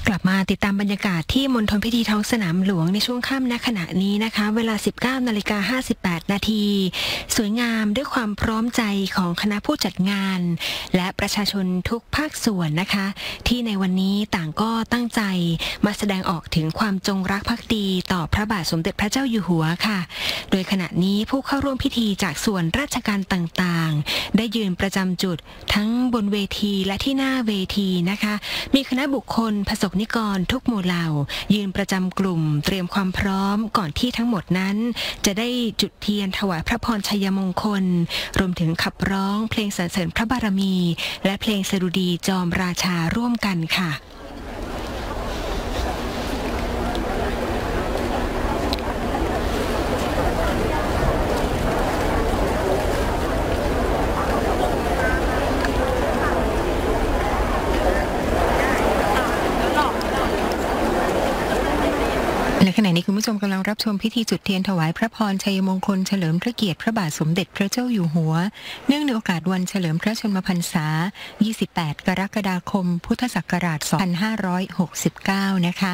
กลับมาติดตามบรรยากาศที่มณฑลพิธีท้องสนามหลวงในช่วงค่ำณขณะนี้นะคะเวลา 19:58 นาทีสวยงามด้วยความพร้อมใจของคณะผู้จัดงานและประชาชนทุกภาคส่วนนะคะที่ในวันนี้ต่างก็ตั้งใจมาแสดงออกถึงความจงรักภักดีต่อพระบาทสมเด็จพระเจ้าอยู่หัวค่ะโดยขณะนี้ผู้เข้าร่วมพิธีจากส่วนราชการต่างๆได้ยืนประจำจุดทั้งบนเวทีและที่หน้าเวทีนะคะมีคณะบุคคลประสบนิกรทุกหมู่เหล่ายืนประจำกลุ่มเตรียมความพร้อมก่อนที่ทั้งหมดนั้นจะได้จุดเทียนถวายพระพรชัยมงคลรวมถึงขับร้องเพลงสรรเสริญพระบารมีและเพลงสดุดีจอมราชาร่วมกันค่ะในขณะนี้คุณผู้ชมกำลังรับชมพิธีจุดเทียนถวายพระพรชัยมงคลเฉลิมพระเกียรติพระบาทสมเด็จพระเจ้าอยู่หัวเนื่องในโอกาสวันเฉลิมพระชนมพรรษา 28 กรกฎาคม พุทธศักราช 2569 นะคะ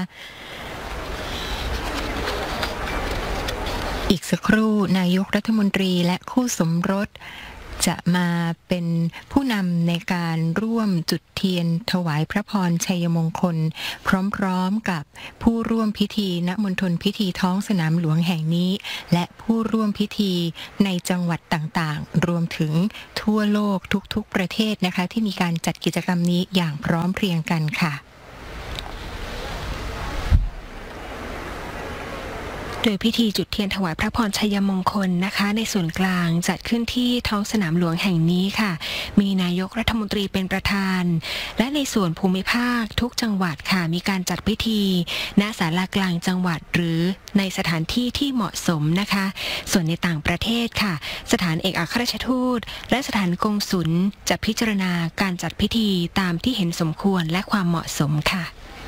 อีกสักครู่นายกรัฐมนตรีและคู่สมรสจะมาเป็นผู้นำในการร่วมจุดเทียนถวายพระพรชัยมงคลพร้อมๆกับผู้ร่วมพิธีณมณฑลพิธีท้องสนามหลวงแห่งนี้และผู้ร่วมพิธีในจังหวัดต่างๆรวมถึงทั่วโลกทุกๆประเทศนะคะที่มีการจัดกิจกรรมนี้อย่างพร้อมเพรียงกันค่ะโดยพิธีจุดเทียนถวายพระพรชัยมงคลนะคะในส่วนกลางจัดขึ้นที่ท้องสนามหลวงแห่งนี้ค่ะมีนายกรัฐมนตรีเป็นประธานและในส่วนภูมิภาคทุกจังหวัดค่ะมีการจัดพิธีณศาลากลางจังหวัดหรือในสถานที่ที่เหมาะสมนะคะส่วนในต่างประเทศค่ะสถานเอกอัครราชทูตและสถานกงสุลจะพิจารณาการจัดพิธีตามที่เห็นสมควรและความเหมาะสมค่ะ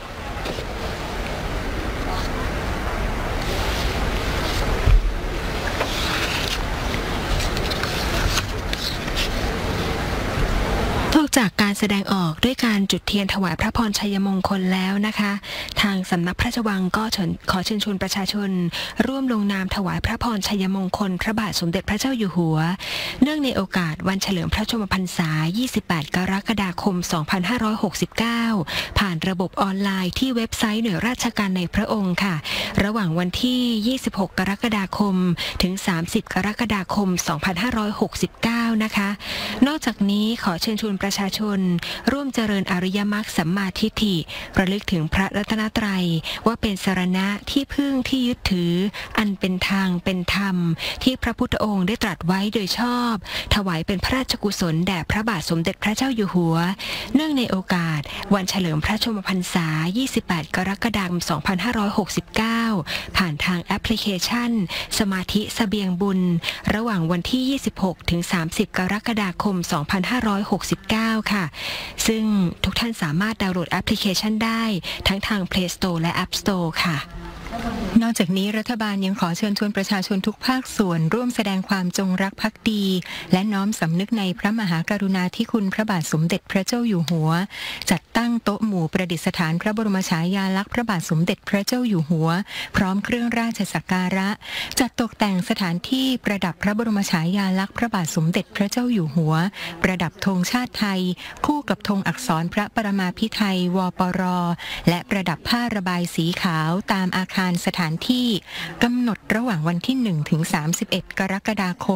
นอกจากการแสดงออกด้วยการจุดเทียนถวายพระพรชัยมงคลแล้วนะคะทางสำนักพระราชวังก็ขอเชิญชวนประชาชนร่วมลงนามถวายพระพรชัยมงคลพระบาทสมเด็จพระเจ้าอยู่หัวเนื่องในโอกาสวันเฉลิมพระชนมพรรษา 28 กรกฎาคม 2569 ผ่านระบบออนไลน์ที่เว็บไซต์หน่วยราชการในพระองค์ค่ะระหว่างวันที่ 26 กรกฎาคมถึง 30 กรกฎาคม 2569 นะคะนอกจากนี้ขอเชิญชวนประชาชนร่วมเจริญอริยมรรคสัมมาทิฏฐิระลึกถึงพระรัตนตรัยว่าเป็นสรณะที่พึ่งที่ยึดถืออันเป็นทางเป็นธรรมที่พระพุทธองค์ได้ตรัสไว้โดยชอบถวายเป็นพระราชกุศลแด่พระบาทสมเด็จพระเจ้าอยู่หัวเนื่องในโอกาสวันเฉลิมพระชนมพรรษา 28 กรกฎาคม 2569 ผ่านทางแอปพลิเคชันสมาธิเสบียงบุญระหว่างวันที่ 26 ถึง 30 กรกฎาคม 2569 ค่ะซึ่งทุกท่านสามารถดาวน์โหลดแอปพลิเคชันได้ทั้งทาง Play Store และ App Store ค่ะนอกจากนี้รัฐบาลยังขอเชิญชวนประชาชนทุกภาคส่วนร่วมแสดงความจงรักภักดีและน้อมสำนึกในพระมหากรุณาธิคุณพระบาทสมเด็จพระเจ้าอยู่หัวจัดตั้งโต๊ะหมู่ประดิษฐานพระบรมฉายาลักษณ์พระบาทสมเด็จพระเจ้าอยู่หัวพร้อมเครื่องราชสักการะจัดตกแต่งสถานที่ประดับพระบรมฉายาลักษณ์พระบาทสมเด็จพระเจ้าอยู่หัวประดับธงชาติไทยคู่กับธงอักษรพระปรมาภิไธยวปรและประดับผ้าระบายสีขาวตามอาคารสถานที่กำหนดระหว่างวันที่ 1 ถึง 31 กรกฎาคม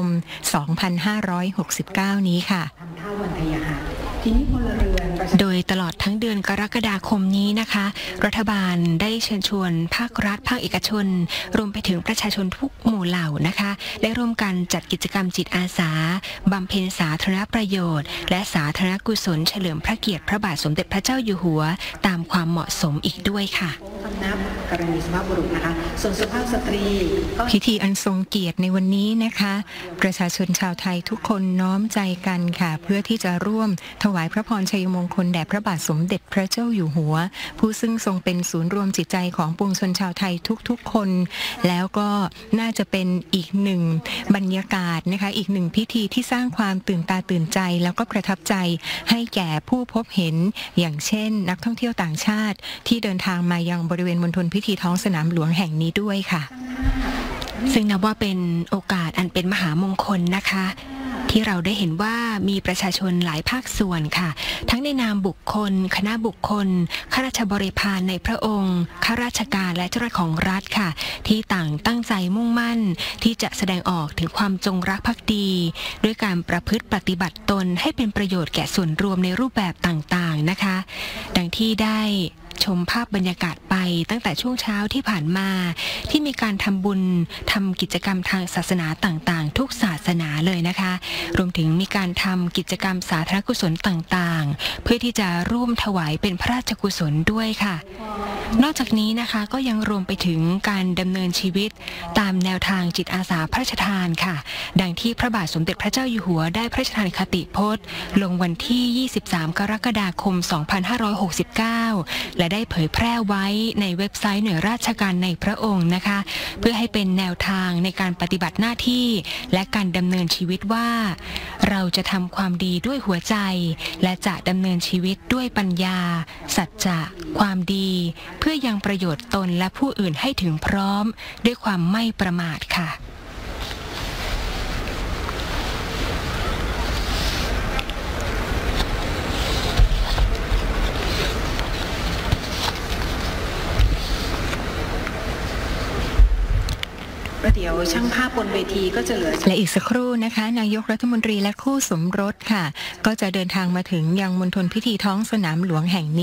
2569 นี้ค่ะโดยตลอดทั้งเดือนกรกฎาคมนี้นะคะรัฐบาลได้เชิญชวนภาครัฐภาคเอกชนรวมไปถึงประชาชนทุกหมู่เหล่านะคะได้ร่วมกันจัดกิจกรรมจิตอาสาบำเพ็ญสาธารณประโยชน์และสาธารณกุศลเฉลิมพระเกียรติพระบาทสมเด็จพระเจ้าอยู่หัวตามความเหมาะสมอีกด้วยค่ะนับกรณีสุภาพบุรุษนะคะส่วนสุภาพสตรีพิธีอันทรงเกียรติในวันนี้นะคะประชาชนชาวไทยทุกคนน้อมใจกันค่ะเพื่อที่จะร่วมถวายพระพรชัยมงคลแด่พระบาทสมเด็จพระเจ้าอยู่หัวผู้ซึ่งทรงเป็นศูนย์รวมจิตใจของปวงชนชาวไทยทุกๆคนแล้วก็น่าจะเป็นอีกหนึ่งบรรยากาศนะคะอีกหนึ่งพิธีที่สร้างความตื่นตาตื่นใจแล้วก็ประทับใจให้แก่ผู้พบเห็นอย่างเช่นนักท่องเที่ยวต่างชาติที่เดินทางมายังบริเวณมณฑลพิธีท้องสนามหลวงแห่งนี้ด้วยค่ะซึ่งนับว่าเป็นโอกาสอันเป็นมหามงคลนะคะที่เราได้เห็นว่ามีประชาชนหลายภาคส่วนค่ะทั้งในนามบุคคลคณะบุคคลข้าราชบริพารในพระองค์ข้าราชการและเจ้าหน้าที่ของรัฐค่ะที่ต่างตั้งใจมุ่งมั่นที่จะแสดงออกถึงความจงรักภักดีด้วยการประพฤติปฏิบัติตนให้เป็นประโยชน์แก่ส่วนรวมในรูปแบบต่างๆนะคะดังที่ได้ชมภาพบรรยากาศไปตั้งแต่ช่วงเช้าที่ผ่านมาที่มีการทำบุญทำกิจกรรมทางศาสนาต่างๆทุกศาสนาเลยนะคะรวมถึงมีการทำกิจกรรมสาธารณกุศลต่างๆเพื่อที่จะร่วมถวายเป็นพระราชกุศลด้วยค่ะนอกจากนี้นะคะก็ยังรวมไปถึงการดำเนินชีวิตตามแนวทางจิตอาสาพระราชทานค่ะดังที่พระบาทสมเด็จพระเจ้าอยู่หัวได้พระราชทานคติพจน์ลงวันที่ 23 กรกฎาคม 2569 และได้เผยแพร่ไว้ในเว็บไซต์หน่วยราชการในพระองค์นะคะเพื่อให้เป็นแนวทางในการปฏิบัติหน้าที่และการดำเนินชีวิตว่าเราจะทำความดีด้วยหัวใจและจะดำเนินชีวิตด้วยปัญญาสัจจะความดีเพื่อยังประโยชน์ตนและผู้อื่นให้ถึงพร้อมด้วยความไม่ประมาทค่ะเดี๋ยวช่างภาพบนเวทีก็จะเหลือและอีกสักครู่นะคะนายกรัฐมนตรีและคู่สมรสค่ะก็จะเดินทางมาถึงยังมณฑลพิธีท้องสนามหลวงแห่งนี้